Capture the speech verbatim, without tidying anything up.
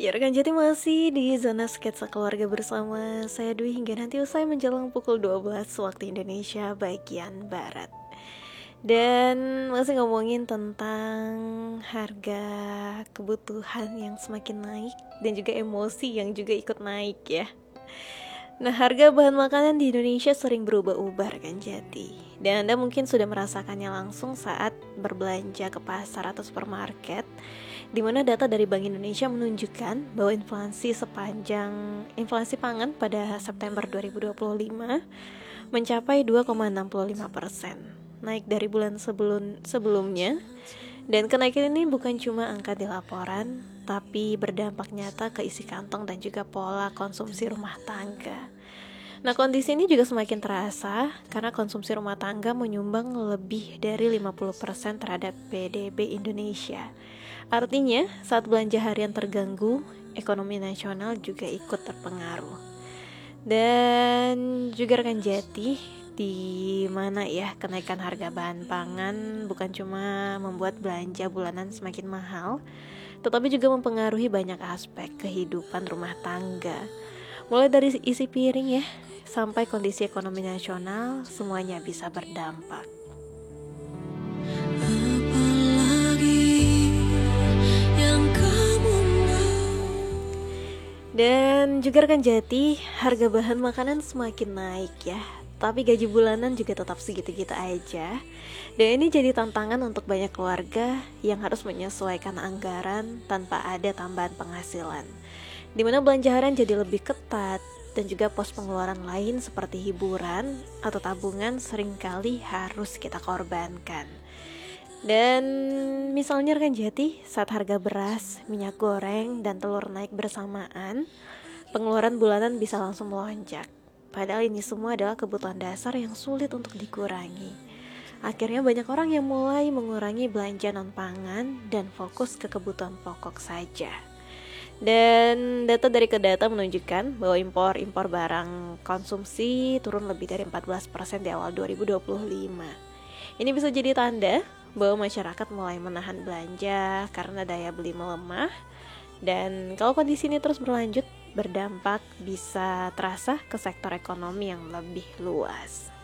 Ya rekan Jati, masih di zona sketsa keluarga bersama saya Dwi hingga nanti usai menjelang pukul dua belas waktu Indonesia bagian Barat. Dan masih ngomongin tentang harga kebutuhan yang semakin naik dan juga emosi yang juga ikut naik ya. Nah, harga bahan makanan di Indonesia sering berubah-ubah kan Jati. Dan Anda mungkin sudah merasakannya langsung saat berbelanja ke pasar atau supermarket, di mana data dari Bank Indonesia menunjukkan bahwa inflasi sepanjang inflasi pangan pada September dua ribu dua puluh lima mencapai dua koma enam lima persen, naik dari bulan sebelum sebelumnya. Dan kenaikan ini bukan cuma angka di laporan, tapi berdampak nyata ke isi kantong dan juga pola konsumsi rumah tangga. Nah, kondisi ini juga semakin terasa karena konsumsi rumah tangga menyumbang lebih dari lima puluh persen terhadap P D B Indonesia. Artinya, saat belanja harian terganggu, ekonomi nasional juga ikut terpengaruh. Dan juga rekan Jati, di mana ya kenaikan harga bahan pangan bukan cuma membuat belanja bulanan semakin mahal, tetapi juga mempengaruhi banyak aspek kehidupan rumah tangga. Mulai dari isi piring ya, sampai kondisi ekonomi nasional, semuanya bisa berdampak. Dan juga rekan Jati, harga bahan makanan semakin naik ya, tapi gaji bulanan juga tetap segitu-gitu aja. Dan ini jadi tantangan untuk banyak keluarga yang harus menyesuaikan anggaran tanpa ada tambahan penghasilan, dimana belanja harian jadi lebih ketat. Dan juga pos pengeluaran lain seperti hiburan atau tabungan seringkali harus kita korbankan. Dan misalnya rekan Jati, saat harga beras, minyak goreng, dan telur naik bersamaan, pengeluaran bulanan bisa langsung melonjak. Padahal ini semua adalah kebutuhan dasar yang sulit untuk dikurangi. Akhirnya banyak orang yang mulai mengurangi belanja non-pangan dan fokus ke kebutuhan pokok saja. Dan data dari Kedata menunjukkan bahwa impor-impor barang konsumsi turun lebih dari empat belas persen di awal dua ribu dua puluh lima. Ini bisa jadi tanda bahwa masyarakat mulai menahan belanja karena daya beli melemah. Dan kalau kondisi ini terus berlanjut, berdampak bisa terasa ke sektor ekonomi yang lebih luas.